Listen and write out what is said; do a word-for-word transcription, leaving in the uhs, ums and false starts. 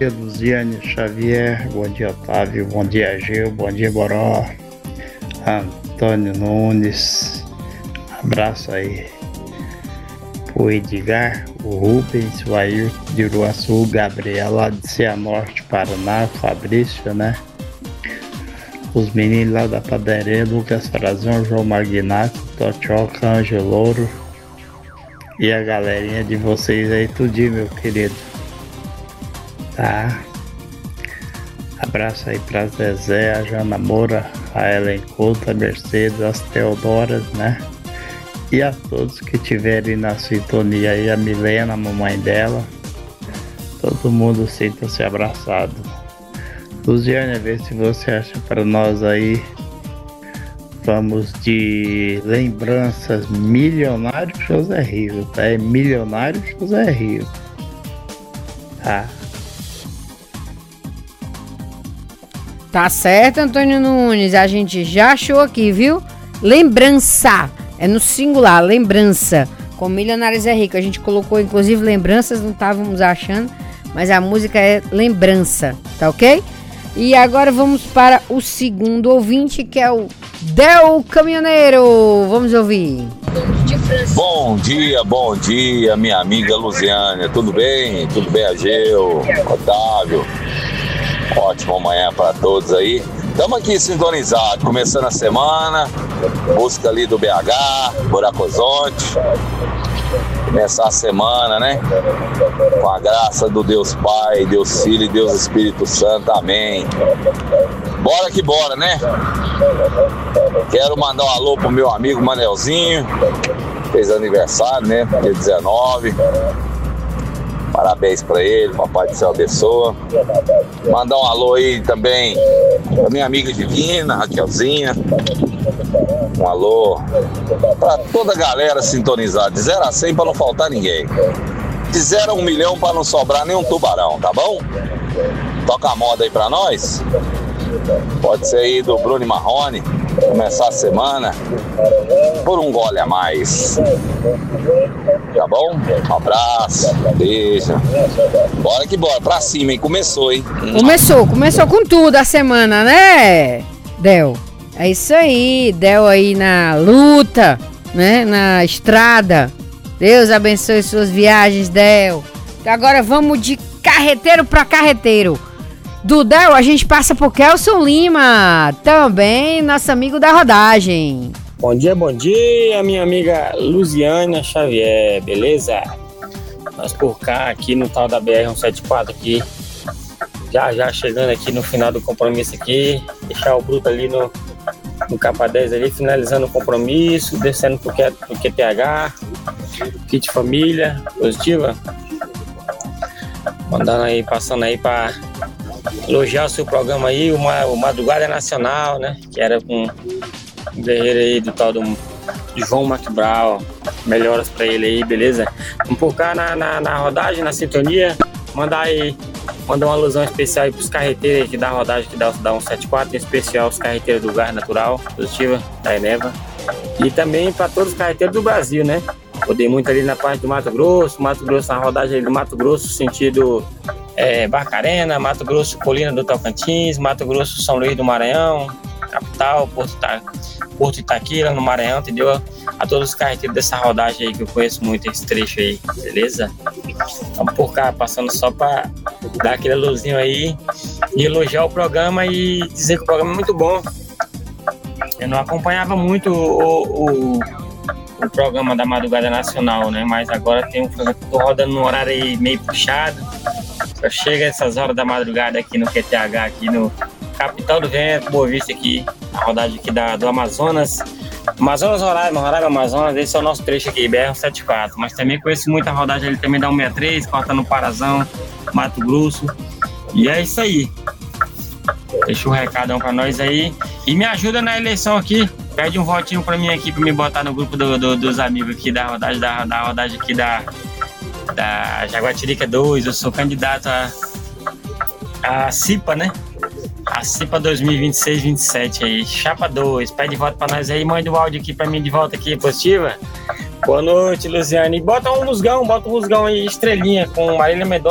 dia, Luziane Xavier, bom dia, Otávio, bom dia, Gil, bom dia, Boró, Antônio Nunes, abraço aí o Edgar, o Rubens, o Ayrton de Uruaçu, o Gabriel lá de Cianorte, Paraná, o Fabrício, né? Os meninos lá da padaria, Lucas Frazão, João Magnato, Totioca, Ângelo Louro e a galerinha de vocês aí, tudinho, meu querido. Tá? Abraço aí pra Zezé, a Jana Moura, a Ellen Couto, a Mercedes, as Teodoras, né? E a todos que estiverem na sintonia aí, a Milena, a mamãe dela, todo mundo sinta-se abraçado. Luziane, vê se você acha para nós aí, vamos de lembranças Milionário José Rio, tá? É Milionário José Rio, tá? Tá certo, Antônio Nunes, a gente já achou aqui, viu? Lembrança. É no singular, lembrança, com Milionário Zé Rico. A gente colocou, inclusive, lembranças, não estávamos achando, mas a música é lembrança, tá ok? E agora vamos para o segundo ouvinte, que é o Del Caminhoneiro. Vamos ouvir. Bom dia, bom dia, minha amiga Luziane. Tudo bem? Tudo bem, Ageu, Otávio? Ótima manhã para todos aí. Estamos aqui sintonizados, começando a semana, busca ali do B H, Buracozonte, começar a semana, né? Com a graça do Deus Pai, Deus Filho e Deus Espírito Santo, amém. Bora que bora, né? Quero mandar um alô pro meu amigo Manelzinho, fez aniversário, né? Dia dezenove. Parabéns pra ele, papai do céu abençoa. Mandar um alô aí também pra minha amiga Divina, Raquelzinha. Um alô pra toda a galera sintonizada, de zero a cem pra não faltar ninguém. De zero a um milhão pra não sobrar nenhum tubarão, tá bom? Toca a moda aí pra nós. Pode ser aí do Bruno Marrone, começar a semana por um gole a mais. Tá bom? Um abraço, beijo. Bora que bora, pra cima, hein? Começou, hein? Começou, começou com tudo a semana, né, Del? É isso aí, Del aí na luta, né? Na estrada. Deus abençoe suas viagens, Del. Então agora vamos de carreteiro pra carreteiro. Do Del a gente passa por Kelson Lima, também nosso amigo da rodagem. Bom dia, bom dia, minha amiga Luziane Xavier, beleza? Nós por cá, aqui no tal da B R cento e setenta e quatro aqui, já já chegando aqui no final do compromisso aqui, deixar o Bruto ali no, no capa dez ali, finalizando o compromisso, descendo pro, Q, pro Q T H, kit família, positiva, mandando aí, passando aí pra elogiar o seu programa aí, o, o Madrugada Nacional, né, que era com um guerreiro aí do tal do João McBrown, melhoras pra ele aí, beleza? Vamos por cá na, na, na rodagem, na sintonia, mandar aí, mandar uma alusão especial aí pros carreteiros que dá rodagem, que dá, dá um setenta e quatro, em especial os carreteiros do Gás Natural, positiva, da Eneva, e também para todos os carreteiros do Brasil, né? Rodei muito ali na parte do Mato Grosso, Mato Grosso, na rodagem ali do Mato Grosso, sentido é, Barcarena, Mato Grosso, Colina do Tocantins, Mato Grosso, São Luís do Maranhão, capital, Porto, Ita... Porto Itaquira, no Maranhão, entendeu? A todos os carreteiros dessa rodagem aí, que eu conheço muito esse trecho aí, beleza? Vamos por cá, passando só para dar aquele luzinho aí e elogiar o programa e dizer que o programa é muito bom. Eu não acompanhava muito o, o, o programa da Madrugada Nacional, né? Mas agora tem um programa que eu tô rodando num horário aí meio puxado. Só chega essas horas da madrugada aqui no Q T H, aqui no Capital do Vento, Boa Vista aqui, a rodagem aqui da, do Amazonas. Amazonas, Roraima, Roraima, Amazonas, esse é o nosso trecho aqui, B R cento e setenta e quatro. Mas também conheço muita rodagem ali também da cento e sessenta e três, corta no Parazão, Mato Grosso. E é isso aí. Deixa um recadão pra nós aí. E me ajuda na eleição aqui. Pede um votinho pra mim aqui, pra me botar no grupo do, do, dos amigos aqui da rodagem, da, da rodagem aqui da, da Jaguatirica dois. Eu sou candidato a, a CIPA, né? A CIPA dois mil e vinte e seis vinte e sete aí, chapa dois, pede voto pra nós aí, manda o áudio aqui pra mim de volta aqui, positiva. Boa noite, Luziane. Bota um musgão, bota um musgão aí, estrelinha, com Marília Mendonça.